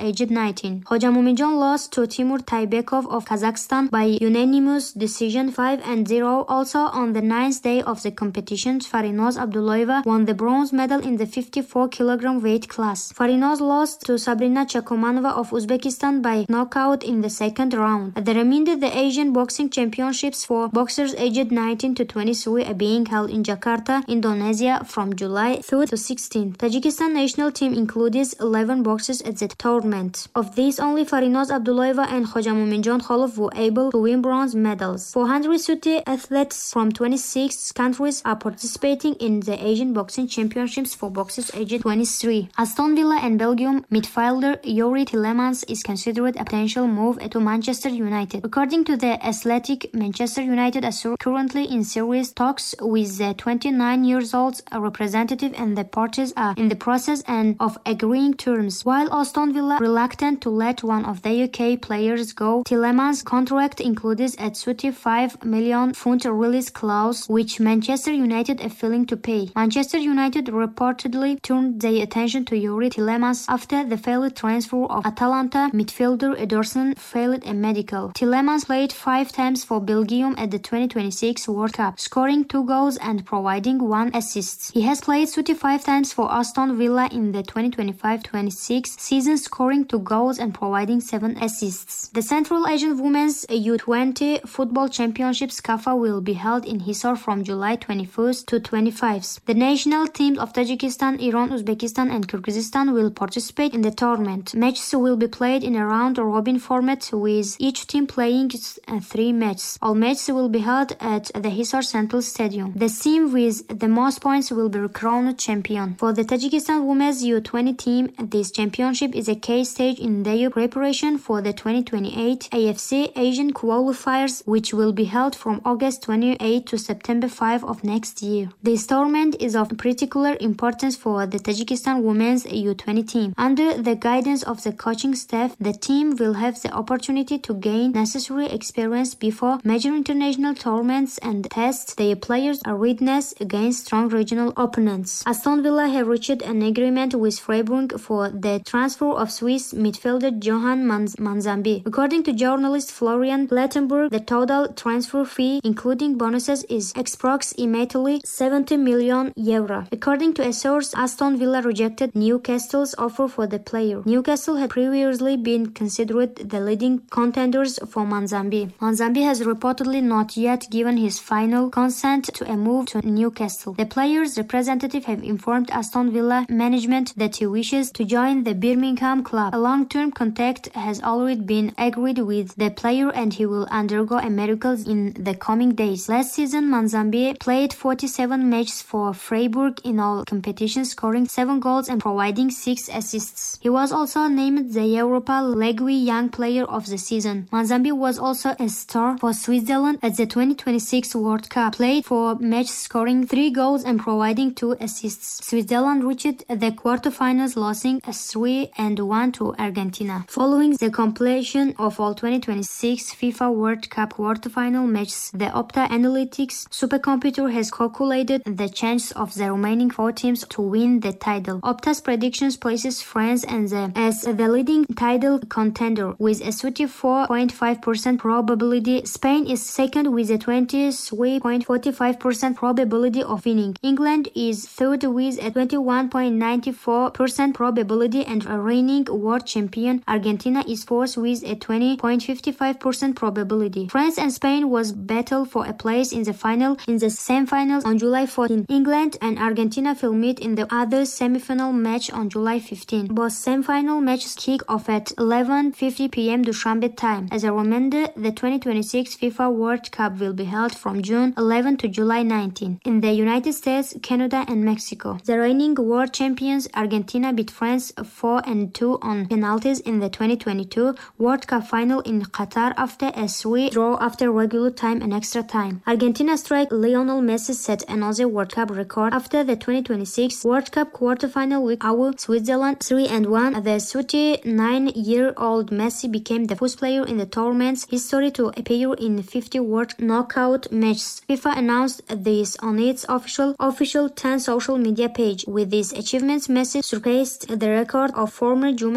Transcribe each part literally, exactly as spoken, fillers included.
aged nineteen. Hoja Muminjon lost to Timur Taybekov of Kazakhstan by unanimous decision five and zero. Also on the ninth day of the competition, Farinoz Abdullayeva won the bronze medal in the fifty-four kilogram weight class. Farinoz lost to Sabrina Chakomanova of Uzbekistan by knockout in the second round. At the remainder, the Asian Boxing Championships for boxers aged nineteen to twenty-three are being held in Jakarta, Indonesia from July third to sixteenth. Tajikistan national team includes eleven boxers at the tournament. Of these, only Farinoz Abdullayeva and Hoja Muminjon Kholov were able to win bronze medals. four hundred thirty athletes from twenty-six countries are participating in the Asian Boxing Championships for boxers aged twenty-three. Aston Villa and Belgium midfielder Youri Tielemans is considered a potential move to Manchester United. According to The Athletic, Manchester United are currently in serious talks with the twenty-nine years old representative, and the parties are in the process and of agreeing terms. While Aston Villa reluctant to let one of the U K players go, Tielemans' contract includes a thirty-five million pound release clause, which Manchester United are failing to pay. Manchester United reportedly turned their attention to Youri Tielemans after the failed transfer of Atalanta midfielder Ederson failed a medical. Tielemans played five times for Belgium at the twenty twenty-six World Cup, scoring two goals and providing one assist. He has played thirty-five times for Aston Villa in the twenty twenty-five twenty-six season, scoring two goals and providing seven assists. The Central Asian Women's U twenty Football Championships C A F A will be held in Hisar from July twenty-first to twenty-fifth. The national teams of Tajikistan, Iran, Uzbekistan and Kyrgyzstan will participate in the tournament. Matches will be played in a round-robin format, with each team playing three matches. All matches will be held at the Hisar Central Stadium. The team with the most points will be crowned champion. For the Tajikistan Women's U twenty team, this championship is a key stage in their preparation for the twenty twenty-eight A F C Asian qualifiers, which will be held from August twenty-eighth to September fifth of next year. This tournament is of particular importance for the Tajikistan Women's U twenty team. Under the guidance of the coaching staff, the team will have the opportunity to gain necessary experience before major international tournaments and test their players' readiness against strong regional opponents. Aston Villa have reached an agreement with Freiburg for the transfer of Swiss midfielder Johan Manz- Manzambi. According to journalist Florian Plettenberg, the total transfer fee, including bonuses, is approximately seventy million euro. According to a source, Aston Villa rejected Newcastle's offer for the player. Newcastle had previously been considered the leading contenders for Manzambi. Manzambi has reportedly not yet given his final consent to a move to Newcastle. The player's representative have informed Aston Villa management that he wishes to join the Birmingham club. A long-term contract has already been agreed with the player, and he will undergo a medical in the coming days. Last season, Manzambi played forty-seven matches for Freiburg in all competitions, scoring seven goals and providing six assists. He was also named the Europa League Young Player of the Season. Manzambi was also a star for Switzerland at the twenty twenty-six World Cup, played for matches, scoring three goals and providing two assists. Switzerland reached the quarterfinals, losing three and one to Argentina. Following the completion of all twenty twenty-six FIFA World Cup quarterfinal matches, the Opta Analytics supercomputer has calculated the chance of the remaining four teams to win the title. Opta's predictions places France and the, as the leading title contender with a thirty-four point five percent probability. Spain is second with a twenty-three point four five percent probability of winning. England is third with a twenty-one point nine four percent probability, and a reigning world champion Argentina is fourth with a twenty point five five percent probability. France and Spain was battle for a place in the final in the semi-finals on July fourteenth. England and Argentina will meet in the other semi-final match on July fifteenth. Both semi-final matches kick off at eleven fifty p m Dushanbe time. As a reminder, the twenty twenty-six FIFA World Cup will be held from June eleventh to July nineteenth in the United States, Canada and Mexico. The reigning world champions Argentina beat France four and two on penalties in the twenty twenty-two World Cup final in Qatar after a three draw after regular time and extra time. Argentina striker Lionel Messi set another World Cup record after the twenty twenty-six World Cup quarterfinal week over Switzerland three and one. The thirty-nine-year-old Messi became the first player in the tournament's history to appear in fifty World knockout matches. FIFA announced this on its official official ten social media page. With these achievements, Messi surpassed the record of former German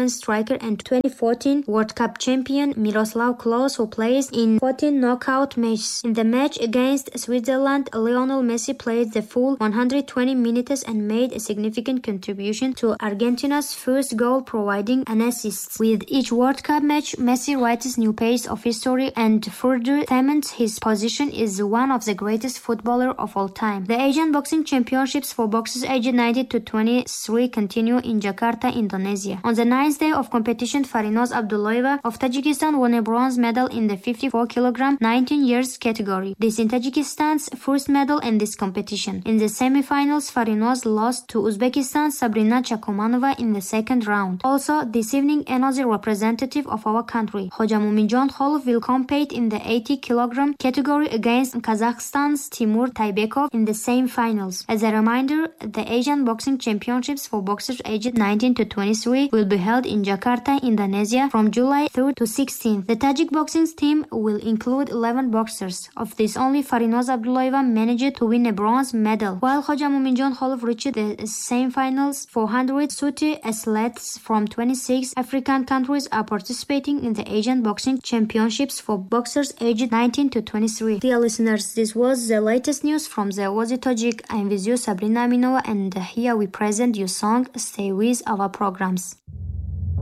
women's striker and twenty fourteen World Cup champion Miroslav Klose, who plays in fourteen knockout matches. In the match against Switzerland, Lionel Messi played the full one hundred twenty minutes and made a significant contribution to Argentina's first goal, providing an assist. With each World Cup match, Messi writes new page of history and further cements his position as one of the greatest footballers of all time. The Asian Boxing Championships for boxers aged nineteen to twenty-three continue in Jakarta, Indonesia. On the ninth day of competition, Farinoz Abdullaeva of Tajikistan won a bronze medal in the fifty-four kilogram nineteen years category. This is Tajikistan's first medal in this competition. In the semi-finals, Farinoz lost to Uzbekistan's Sabrina Chakomanova in the second round. Also, this evening, another representative of our country, Hoja Muminjon Kholov, will compete in the eighty kilogram category against Kazakhstan's Timur Taybekov in the same finals. As a reminder, the Asian Boxing Championships for boxers aged nineteen to twenty-three will be held in Jakarta, Indonesia from July third to sixteenth. The Tajik boxing team will include eleven boxers. Of this, only Farinoz Abdullaeva managed to win a bronze medal, while Hoja Muminjon Kholov reached the same finals. four hundred thirty athletes from twenty-six African countries are participating in the Asian Boxing Championships for boxers aged nineteen to twenty-three. Dear listeners, this was the latest news from the Oazi Tajik. I'm with you, Sabrina Aminova, and here we present you song Stay With our programs.